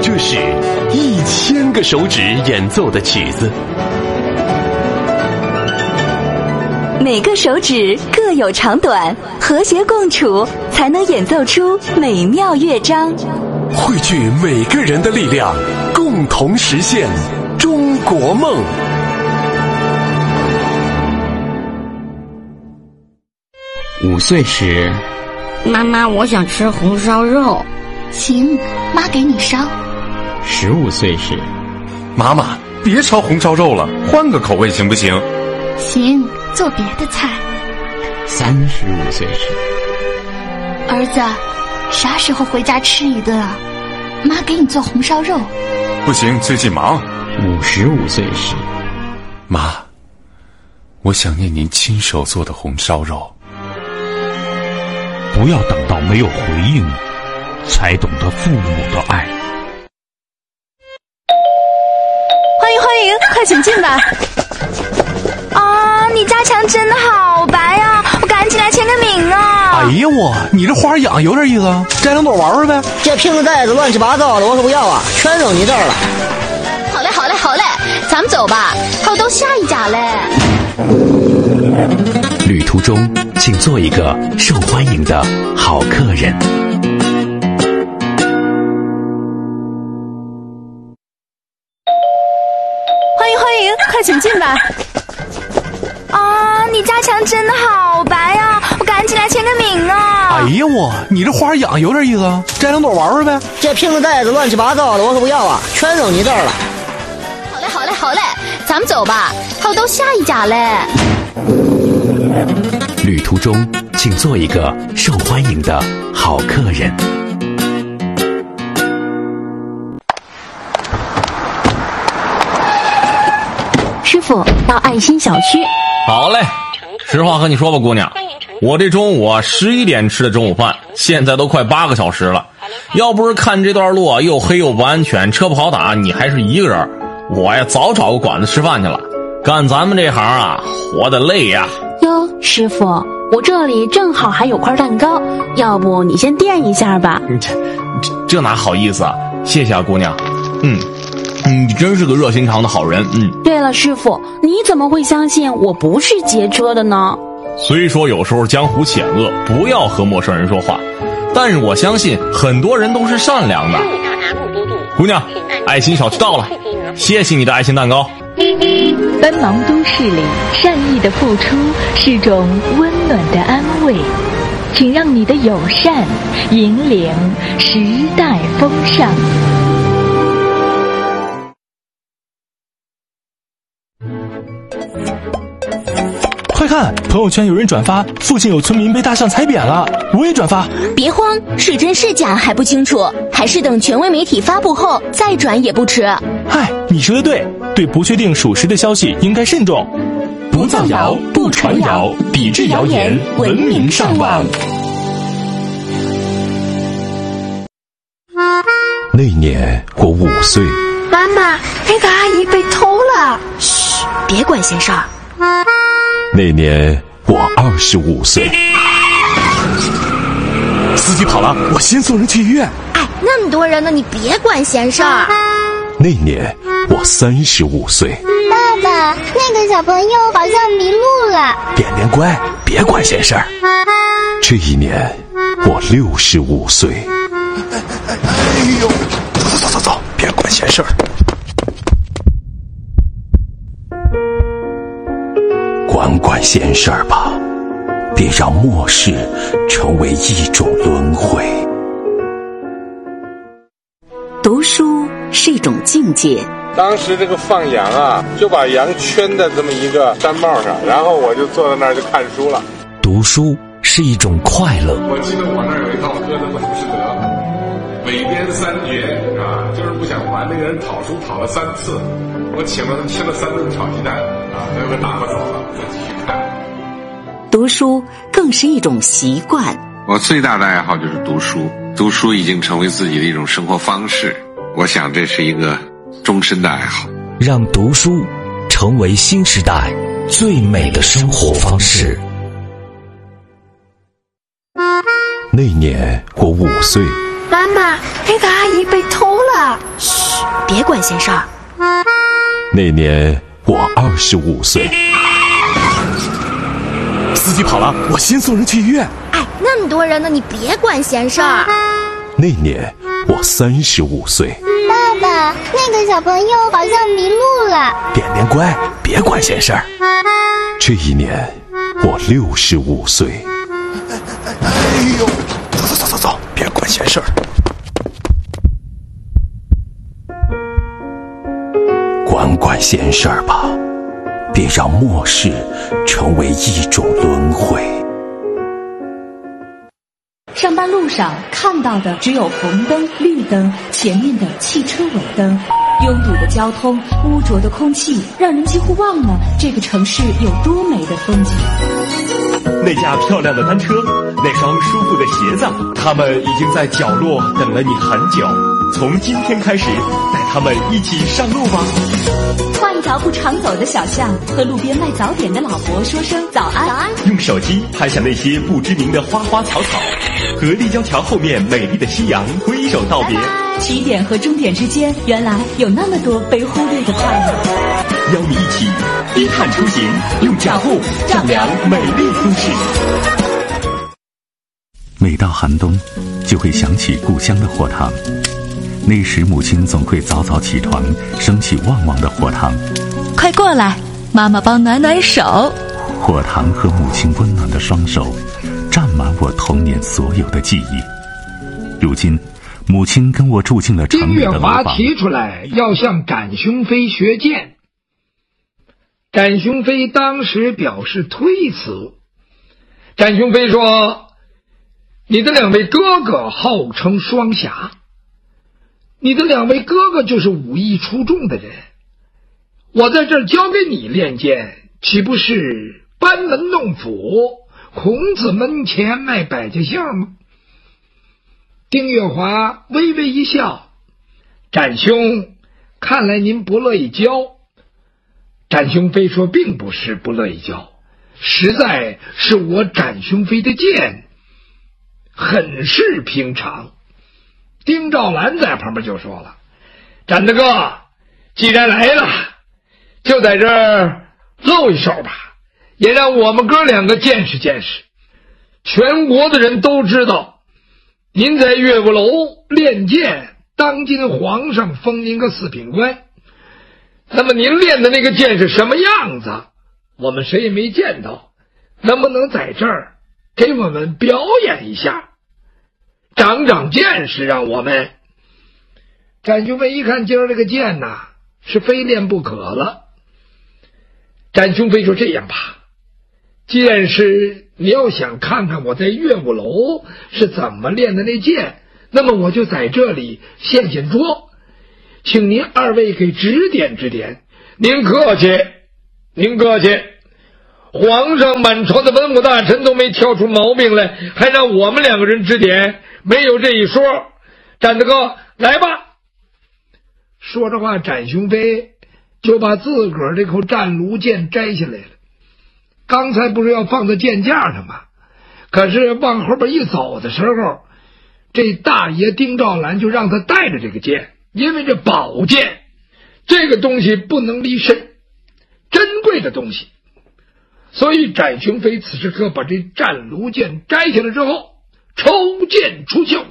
这是1000个手指演奏的曲子， 每个手指各有长短，和谐共处，才能演奏出美妙乐章。 汇聚每个人的力量，共同实现中国梦。 5岁时， 妈妈，我想吃红烧肉。 行，妈给你烧。 15岁时， 妈妈，别烧红烧肉了，换个口味行不行？ 行，做别的菜。 35岁时， 儿子，啥时候回家吃一顿啊？妈给你做红烧肉。 不行，最近忙。 55岁时， 妈，我想念您亲手做的红烧肉。 不要等到没有回应，才懂得父母的爱。 欢迎，快请进吧。啊，你家墙真的好白啊，我赶紧来签个名啊。 哎呀你这花养有点意思啊，摘2朵玩玩呗。 这瓶子袋子乱七八糟的，我可不要啊，全扔你这儿了。 好嘞，咱们走吧，还有都下一家嘞。 旅途中，请做一个受欢迎的好客人。 欢迎，快请进吧。啊，你家墙真的好白啊，我赶紧来签个名啊。 哎呀你这花养有点意思啊，摘2朵玩玩呗。 这瓶子袋子乱七八糟的，我可不要啊，全扔你这儿了。 好嘞，咱们走吧，还有都下一家嘞。 旅途中，请做一个受欢迎的好客人。 师傅，到爱心小区。 好嘞，实话和你说吧，姑娘，我这中午11点吃的中午饭，现在都快8个小时了。要不是看这段路又黑又不安全，车不好打，你还是一个人，我呀早找个馆子吃饭去了。干咱们这行啊，活得累呀。 哟，师傅，我这里正好还有块蛋糕，要不你先垫一下吧。 这哪好意思啊，谢谢啊，姑娘。你真是个热心肠的好人。 对了，师傅，你怎么会相信我不是劫车的呢？ 虽说有时候江湖险恶，不要和陌生人说话，但是我相信很多人都是善良的。姑娘，爱心小区到了，谢谢你的爱心蛋糕。 奔忙都市里，善意的付出是种温暖的安慰，请让你的友善引领时代风尚。 快看，朋友圈有人转发附近有村民被大象踩扁了，我也转发。 别慌，是真是假还不清楚，还是等权威媒体发布后再转也不迟。 嗨，你说的对，对不确定属实的消息应该慎重， 不造谣，不传谣，抵制谣言，文明上网。那年我5岁， 妈妈，那个阿姨被偷了。嘘，别管闲事儿。 那年我25岁， 司机跑了，我先送人去医院。 哎，那么多人呢，你别管闲事儿。 那年我35岁， 爸爸，那个小朋友好像迷路了。 便便乖，别管闲事儿。这一年我65岁。 哎呦，走，别管闲事儿。 管闲事儿吧，别让末世成为一种轮回。 读书是一种境界。 当时这个放羊啊，就把羊圈在这么一个山帽上，然后我就坐在那儿就看书了。 读书是一种快乐。 我记得我那儿有一套歌的浮士德，北边3绝啊，就是不想还那个人讨书讨了3次，我请了他吃了3顿炒鸡蛋啊，最后打发走了，我继续看。 读书更是一种习惯。 我最大的爱好就是读书，读书已经成为自己的一种生活方式，我想这是一个终身的爱好。 让读书成为新时代最美的生活方式。那年我5岁， 妈妈，那个阿姨被偷了。 别管闲事儿。 那年我25岁。 司机跑了，我先送人去医院。 哎，那么多人呢，你别管闲事儿。 那年我35岁。 爸爸，那个小朋友好像迷路了。 点点乖，别管闲事儿。 这一年我65岁。 哎呦，走，别管闲事儿。 管闲事儿吧，别让末世成为一种轮回。 上班路上看到的只有红灯、绿灯，前面的汽车尾灯。拥堵的交通，污浊的空气，让人几乎忘了这个城市有多美的风景。 那架漂亮的单车，那双舒服的鞋子，他们已经在角落等了你很久。从今天开始，带他们一起上路吧。 换一条不常走的小巷，和路边卖早点的老伯说声早安。 用手机拍下那些不知名的花花草草，和立交桥后面美丽的夕阳挥手道别。 起点和终点之间，原来有那么多被忽略的快乐。 邀你一起低碳出行，用脚步丈量美丽都市。 每到寒冬，就会想起故乡的火塘。那时母亲总会早早起床，升起旺旺的火塘。 快过来，妈妈帮暖暖手。 火塘和母亲温暖的双手，占满我童年所有的记忆。如今，母亲跟我住进了城里的楼房。 丁月华提出来要向展雄飞学剑，展雄飞当时表示推辞。展雄飞说：“你的两位哥哥号称双侠，你的两位哥哥就是武艺出众的人，我在这儿教给你练剑，岂不是班门弄斧，孔子门前卖百家姓吗？”丁月华微微一笑：“展兄，看来您不乐意教。”展雄飞说：“并不是不乐意教，实在是我展雄飞的剑很是平常。”丁兆兰在旁边就说了：“展大哥，既然来了，就在这儿露一手吧，也让我们哥两个见识见识。全国的人都知道，您在乐舞楼练剑，当今皇上封您个四品官。那么您练的那个剑是什么样子，我们谁也没见到，能不能在这儿给我们表演一下，长长见识，让我们。”展雄飞一看今儿这个剑呐，是非练不可了。展雄飞说：“这样吧，既然是你要想看看我在乐舞楼是怎么练的那剑，那么我就在这里现桌，请您二位给指点指点。”“您客气，您客气。皇上满朝的文武大臣都没挑出毛病来，还让我们两个人指点，没有这一说。展大哥，来吧。”说着话，展雄飞就把自个儿这口战炉剑摘下来了。刚才不是要放在剑架上吗？可是往后边一走的时候，这大爷丁兆兰就让他带着这个剑，因为这宝剑这个东西不能离身，珍贵的东西。所以展雄飞此时刻把这战炉剑摘下来之后，抽剑出鞘，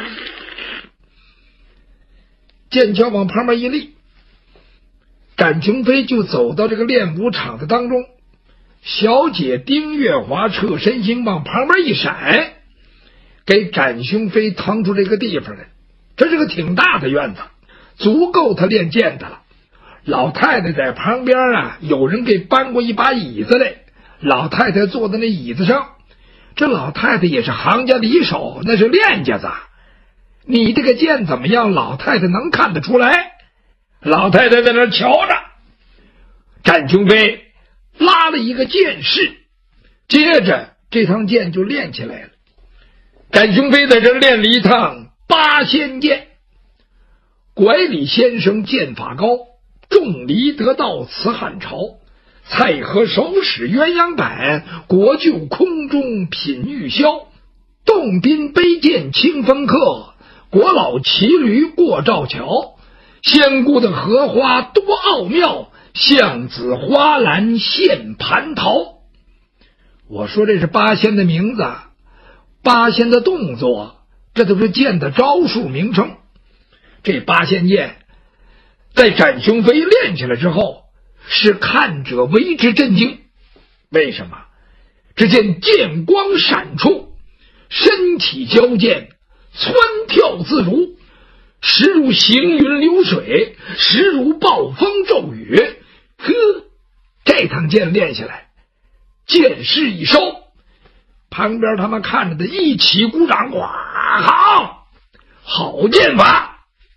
剑鞘往旁边一立，展雄飞就走到这个练武场的当中。小姐丁月华侧身形往旁边一闪，给展雄飞腾出这个地方来。这是个挺大的院子，足够他练剑的了。老太太在旁边啊，有人给搬过一把椅子来，老太太坐在那椅子上。这老太太也是行家里手，那是练家子。你这个剑怎么样，老太太能看得出来。老太太在那瞧着，展雄飞拉了一个剑势，接着这趟剑就练起来了。展雄飞在这练了一趟八仙剑。拐李先生剑法高，仲离得道辞汉朝，蔡和手使鸳鸯板，国就空中品玉箫，洞宾背剑清风客，国老骑驴过赵桥， 仙姑的荷花多奥妙，象子花篮现蟠桃。我说这是八仙的名字，八仙的动作，这都是剑的招数名称。这八仙剑在展雄飞练起来之后，使看者为之震惊。为什么？只见剑光闪出，身体矫健，蹿跳自如，时如行云流水，时如暴风骤雨。呵，这趟剑练下来，剑势一收，旁边他们看着的一起鼓掌，哇，好剑法。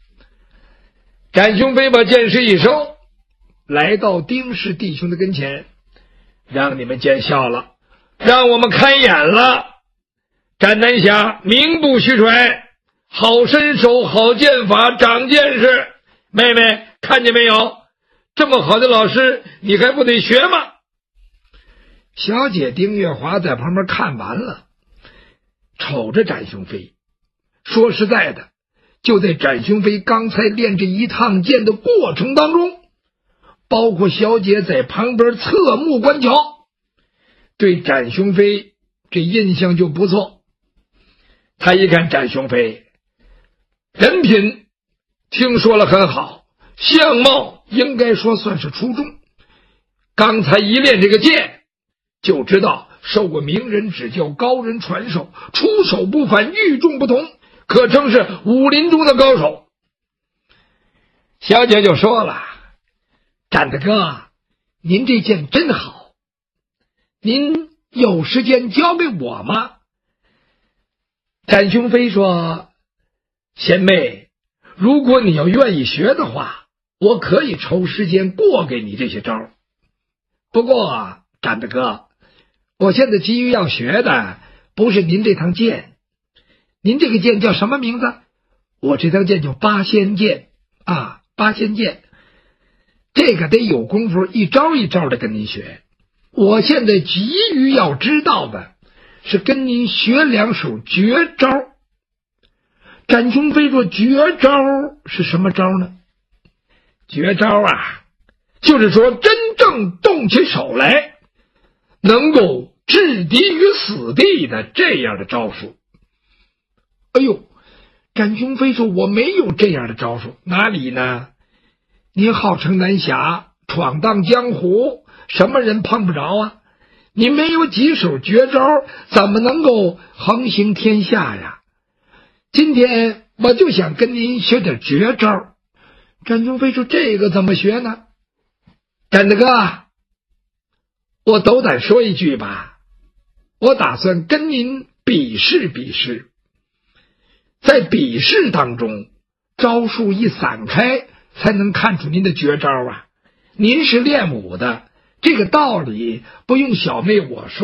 展雄飞把剑势一收，来到丁氏弟兄的跟前，让你们见笑了，让我们开眼了。展南侠名不虚传，好身手，好剑法，长见识。妹妹看见没有？这么好的老师，你还不得学吗？小姐丁月华在旁边看完了，瞅着展雄飞。说实在的，就在展雄飞刚才练这一趟剑的过程当中，包括小姐在旁边侧目观瞧，对展雄飞这印象就不错。他一看展雄飞人品听说了很好，相貌应该说算是出众，刚才一练这个剑就知道受过名人指教，高人传授，出手不凡，与众不同，可称是武林中的高手。小姐就说了，展大哥，您这剑真好，您有时间教给我吗？展雄飞说，贤妹，如果你要愿意学的话，我可以抽时间过给你这些招。不过展大哥，我现在急于要学的不是您这趟剑，您这个剑叫什么名字？我这趟剑叫八仙剑啊，八仙剑，这个得有功夫一招一招的跟您学。我现在急于要知道的是跟您学两手绝招。展雄飞说，绝招是什么招呢？绝招啊，就是说真正动起手来能够置敌于死地的这样的招数。哎呦，展雄飞说，我没有这样的招数。哪里呢？您号称南侠，闯荡江湖，什么人碰不着啊？你没有几手绝招，怎么能够横行天下呀？今天我就想跟您学点绝招。展雄飞说，这个怎么学呢？展大哥，我斗胆说一句吧，我打算跟您比试比试。在比试当中，招数一散开，才能看出您的绝招啊。您是练武的，这个道理不用小妹我说。